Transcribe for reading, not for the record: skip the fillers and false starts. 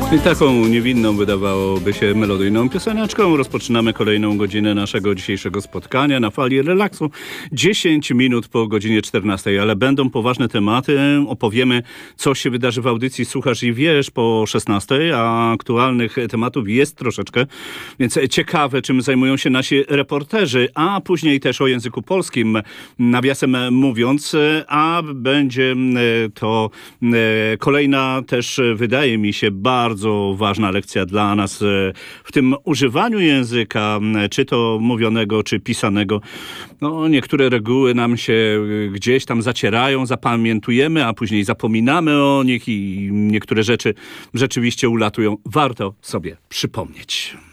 I taką niewinną, wydawałoby się, melodyjną pioseneczką rozpoczynamy kolejną godzinę naszego dzisiejszego spotkania na fali relaksu. 10 minut po godzinie 14, ale będą poważne tematy. Opowiemy, co się wydarzy w audycji Słuchasz i Wiesz po 16, a aktualnych tematów jest troszeczkę, więc ciekawe, czym zajmują się nasi reporterzy, a później też o języku polskim, nawiasem mówiąc, a będzie to kolejna też, wydaje mi się, bardzo ważna lekcja dla nas w tym używaniu języka, czy to mówionego, czy pisanego. No, niektóre reguły nam się gdzieś tam zacierają, zapamiętujemy, a później zapominamy o nich i niektóre rzeczy rzeczywiście ulatują. Warto sobie przypomnieć.